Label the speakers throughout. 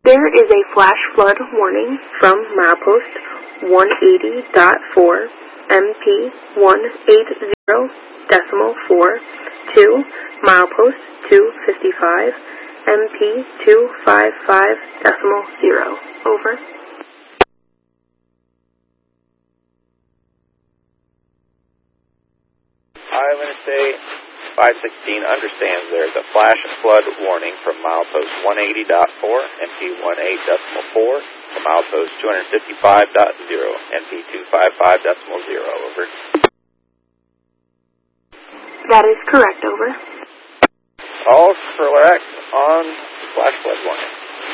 Speaker 1: There is a flash flood warning from milepost 180.4 MP 180.4 to milepost 255 MP 255.0. Over.
Speaker 2: I'm going to say 516 understands there's a flash flood warning from milepost 180.4 MP 18.4 to milepost 255.0 MP 255.0. Over.
Speaker 1: That is correct. Over.
Speaker 2: All correct on flash flood warning.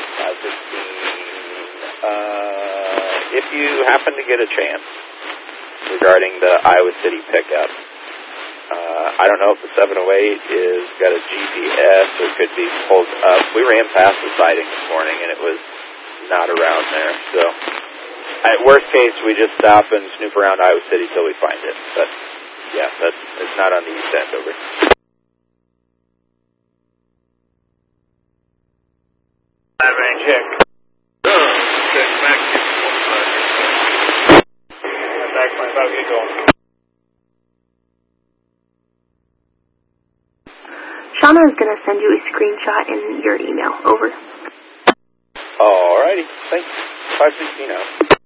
Speaker 2: 516. If you happen to get a chance regarding the Iowa City pickup, I don't know if the 708 is got a GPS or could be pulled up. We ran past the sighting this morning and it was not around there. So, at worst case, we just stop and snoop around Iowa City till we find it. But yeah, it's not on the east end. Over.
Speaker 3: Check. Check back. Back 25, get going.
Speaker 1: Shauna is going to send you a screenshot in your email. Over.
Speaker 2: Alrighty. Thanks. 516 out.